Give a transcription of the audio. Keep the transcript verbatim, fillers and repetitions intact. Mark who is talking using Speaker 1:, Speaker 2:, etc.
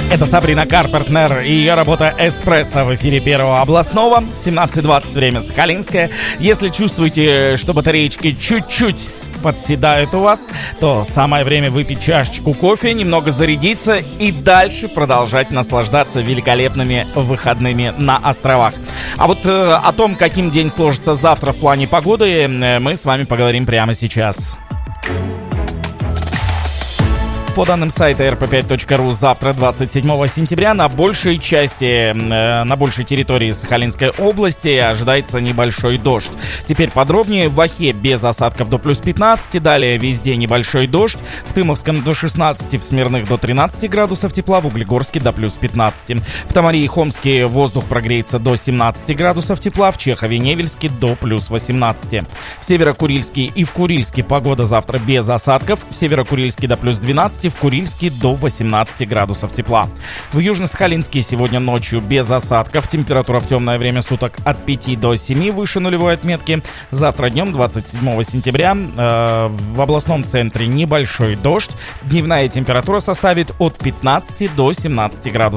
Speaker 1: Это Сабрина Карпентнер и ее работа «Эспрессо» в эфире Первого областного. семнадцать двадцать, время Сахалинское. Если чувствуете, что батареечки чуть-чуть подседают у вас, то самое время выпить чашечку кофе, немного зарядиться и дальше продолжать наслаждаться великолепными выходными на островах. А вот э, о том, каким день сложится завтра в плане погоды, э, мы с вами поговорим прямо сейчас. По данным сайта эр пэ пять точка ру, завтра, двадцать седьмого сентября, на большей части, э, на большей территории Сахалинской области ожидается небольшой дождь. Теперь подробнее. В Охе без осадков до плюс пятнадцати, далее везде небольшой дождь. В Тымовском до шестнадцати, в Смирных до тринадцати градусов тепла, в Углегорске до плюс пятнадцати. В Тамаре и Хомске воздух прогреется до семнадцати градусов тепла, в Чехове и Невельске до плюс восемнадцати. В Северо-Курильске и в Курильске погода завтра без осадков, в Северо-Курильске до плюс двенадцати, в Курильске до восемнадцати градусов тепла. В Южно-Сахалинске сегодня ночью без осадков, температура в темное время суток от пяти до семи выше нулевой отметки. Завтра днем, двадцать седьмого сентября, э, в областном центре небольшой дождь, дневная температура составит от пятнадцати до семнадцати градусов.